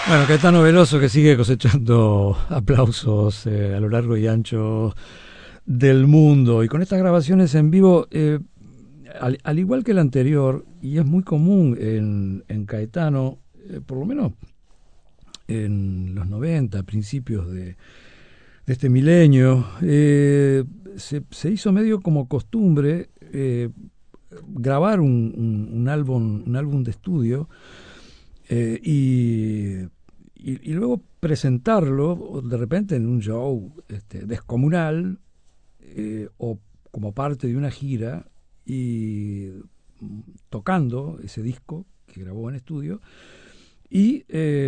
Bueno, Caetano Veloso que sigue cosechando aplausos a lo largo y ancho del mundo. Y con estas grabaciones en vivo, al igual que el anterior, y es muy común en Caetano, por lo menos en los 90 principios de este milenio, se hizo medio como costumbre grabar un álbum de estudio y luego presentarlo de repente en un show descomunal o como parte de una gira y tocando ese disco que grabó en estudio y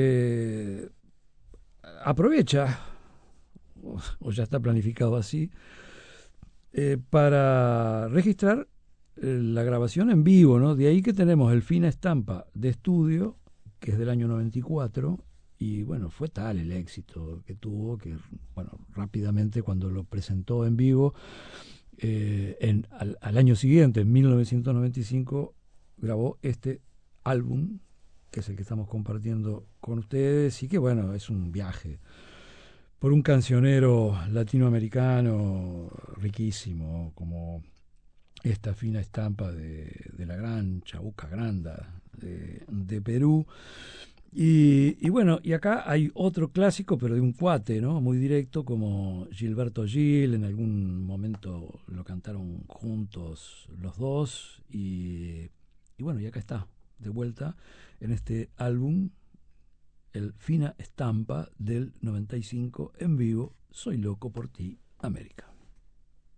aprovecha, o ya está planificado así, para registrar la grabación en vivo, ¿no? De ahí que tenemos el Fina Estampa de estudio, que es del año 94, y bueno, fue tal el éxito que tuvo que, bueno, rápidamente cuando lo presentó en vivo, al año siguiente, en 1995, grabó este álbum, que es el que estamos compartiendo con ustedes, y que bueno, es un viaje por un cancionero latinoamericano riquísimo, como esta Fina Estampa de la gran Chabuca Granda de Perú. Y bueno, y acá hay otro clásico, pero de un cuate, ¿no? Muy directo, como Gilberto Gil, en algún momento lo cantaron juntos los dos, y bueno, y acá está, de vuelta, en este álbum, el Fina Estampa del 95 en vivo, Soy loco por ti, América.